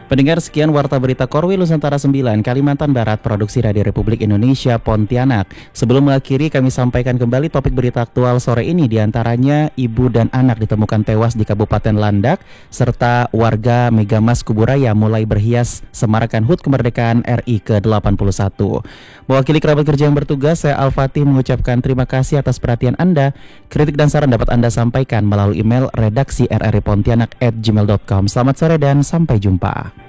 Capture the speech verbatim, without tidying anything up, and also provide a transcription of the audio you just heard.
Pendengar, sekian Warta Berita Korwil Nusantara sembilan, Kalimantan Barat, Produksi Radio Republik Indonesia, Pontianak. Sebelum mengakhiri, kami sampaikan kembali topik berita aktual sore ini, diantaranya ibu dan anak ditemukan tewas di Kabupaten Landak, serta warga Megamas Kuburaya mulai berhias semarakan H U T Kemerdekaan R I ke delapan puluh satu. Mewakili kerabat kerja yang bertugas, saya Al-Fatih mengucapkan terima kasih atas perhatian Anda. Kritik dan saran dapat Anda sampaikan melalui email redaksi r r i pontianak at gmail dot com. Selamat sore dan sampai jumpa.